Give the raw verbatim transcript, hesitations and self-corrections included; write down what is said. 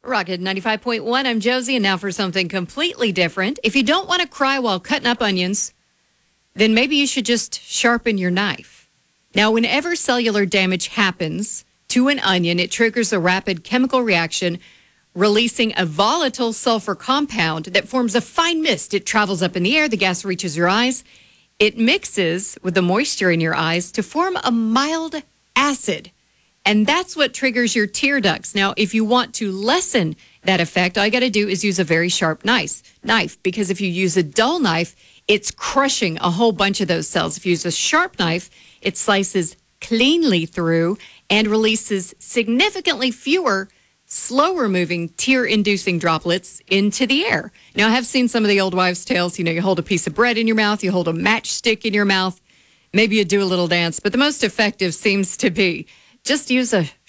Rocket ninety-five point one, I'm Josie, and now for something completely different. If you don't want to cry while cutting up onions, then maybe you should just sharpen your knife. Now, whenever cellular damage happens to an onion, it triggers a rapid chemical reaction, releasing a volatile sulfur compound that forms a fine mist. It travels up in the air, the gas reaches your eyes. It mixes with the moisture in your eyes to form a mild acid. And that's what triggers your tear ducts. Now, if you want to lessen that effect, all you got to do is use a very sharp knife, knife, because if you use a dull knife, it's crushing a whole bunch of those cells. If you use a sharp knife, it slices cleanly through and releases significantly fewer slower-moving, tear-inducing droplets into the air. Now, I have seen some of the old wives' tales. You know, you hold a piece of bread in your mouth, you hold a matchstick in your mouth, maybe you do a little dance, but the most effective seems to be just use a